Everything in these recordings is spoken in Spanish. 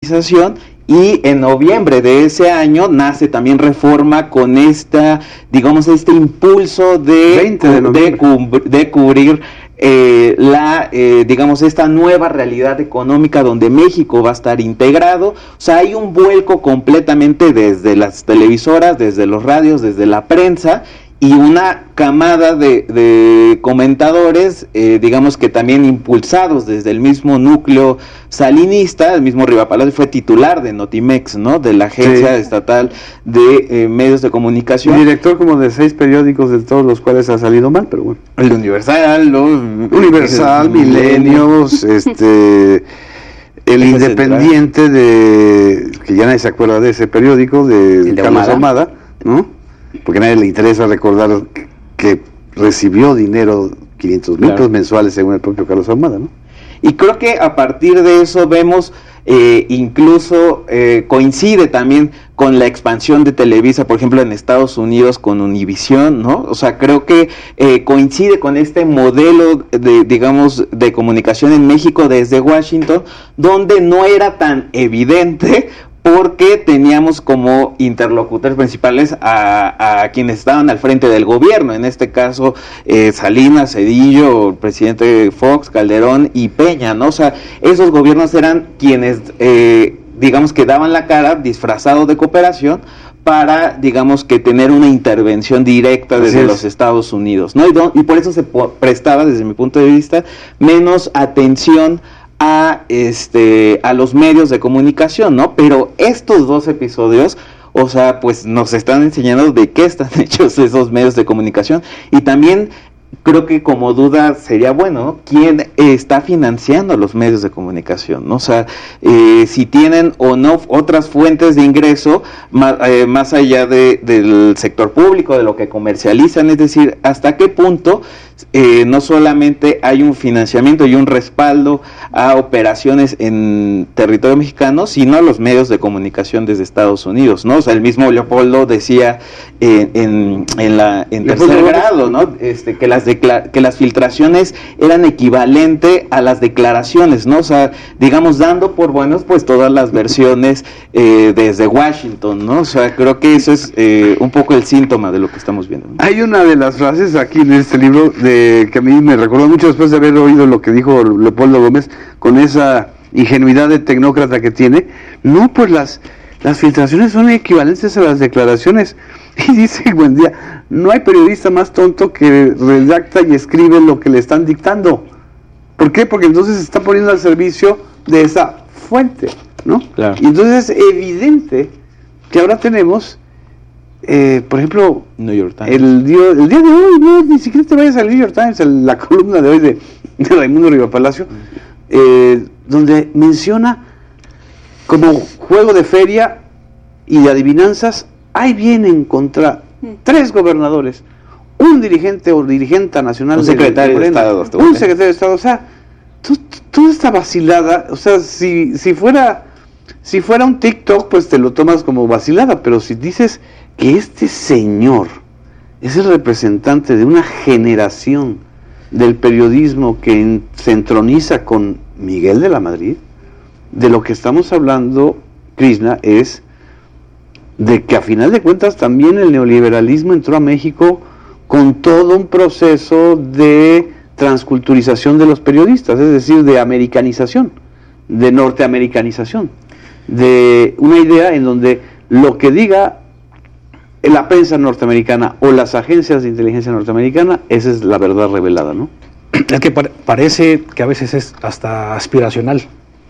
privatización. Y en noviembre de ese año nace también Reforma con esta, digamos, este impulso de cubrir digamos, esta nueva realidad económica donde México va a estar integrado. O sea, hay un vuelco completamente desde las televisoras, desde los radios, desde la prensa, y una camada de comentadores, digamos que también impulsados desde el mismo núcleo salinista. El mismo Riva Palacio fue titular de Notimex, ¿no? De la Agencia Estatal de Medios de Comunicación. Director como de 6 periódicos, de todos los cuales ha salido mal, pero bueno. El Universal, ¿no? Universal, Milenios, el Independiente, que ya nadie se acuerda de ese periódico, de Carlos Ahumada, ¿no? Porque a nadie le interesa recordar que recibió dinero, 500,000 pesos mensuales, según el propio Carlos Ahumada, ¿no? Y creo que a partir de eso vemos, incluso coincide también con la expansión de Televisa, por ejemplo, en Estados Unidos con Univisión, ¿no? O sea, creo que coincide con este modelo de comunicación en México desde Washington, donde no era tan evidente, porque teníamos como interlocutores principales a quienes estaban al frente del gobierno, en este caso Salinas, Zedillo, presidente Fox, Calderón y Peña, ¿no? O sea, esos gobiernos eran quienes, digamos, que daban la cara disfrazados de cooperación para, digamos, que tener una intervención directa desde los Estados Unidos, ¿no? Y por eso se prestaba, desde mi punto de vista, menos atención a los medios de comunicación, ¿no? Pero estos 2 episodios, o sea, pues nos están enseñando de qué están hechos esos medios de comunicación. Y también creo que como duda sería bueno, ¿no? ¿Quién está financiando los medios de comunicación, ¿no? O sea, si tienen o no otras fuentes de ingreso más allá del sector público, de lo que comercializan, es decir, hasta qué punto no solamente hay un financiamiento y un respaldo a operaciones en territorio mexicano, sino a los medios de comunicación desde Estados Unidos, ¿no? O sea, el mismo Leopoldo decía en tercer grado, ¿no? Que las filtraciones eran equivalente a las declaraciones, ¿no? O sea, digamos, dando por buenos pues todas las versiones desde Washington, ¿no? O sea, creo que eso es un poco el síntoma de lo que estamos viendo, ¿no? Hay una de las frases aquí en este libro que a mí me recordó mucho después de haber oído lo que dijo Leopoldo Gómez, con esa ingenuidad de tecnócrata que tiene. No, pues las filtraciones son equivalentes a las declaraciones. Y dice Buendía, no hay periodista más tonto que redacta y escribe lo que le están dictando. ¿Por qué? Porque entonces se está poniendo al servicio de esa fuente, ¿no? Claro. Y entonces es evidente que ahora tenemos, por ejemplo, New York Times. El día de hoy, no, ni siquiera te vayas al New York Times, la columna de hoy de Raimundo Riva Palacio, donde menciona como juego de feria y de adivinanzas, ahí vienen contra 3 gobernadores, un dirigente o dirigenta nacional, un secretario de Estado, un secretario de Estado. O sea, toda esta vacilada, o sea, si fuera un TikTok, pues te lo tomas como vacilada, pero si dices que este señor es el representante de una generación del periodismo que se entroniza con Miguel de la Madrid, de lo que estamos hablando, Krishna, es de que a final de cuentas también el neoliberalismo entró a México con todo un proceso de transculturización de los periodistas, es decir, de americanización, de norteamericanización, de una idea en donde lo que diga la prensa norteamericana o las agencias de inteligencia norteamericana, esa es la verdad revelada, ¿no? Es que parece que a veces es hasta aspiracional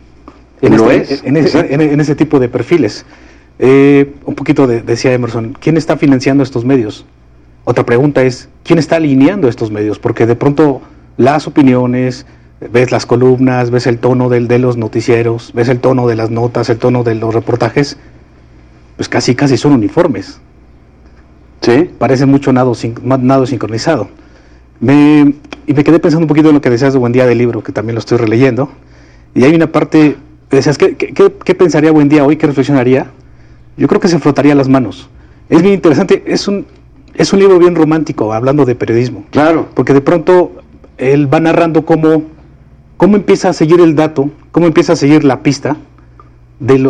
en ese tipo de perfiles. Un poquito decía Emerson, ¿quién está financiando estos medios? Otra pregunta es, ¿quién está alineando estos medios? Porque de pronto las opiniones, ves las columnas, ves el tono de los noticieros, ves el tono de las notas, el tono de los reportajes, pues casi son uniformes. Sí. Parece mucho nado sincronizado. Y me quedé pensando un poquito en lo que decías de Buendía del libro, que también lo estoy releyendo, y hay una parte, decías, ¿qué pensaría Buendía hoy? ¿Qué reflexionaría? Yo creo que se frotaría las manos. Es bien interesante, es un libro bien romántico, hablando de periodismo. Claro. Porque de pronto él va narrando cómo empieza a seguir el dato, cómo empieza a seguir la pista de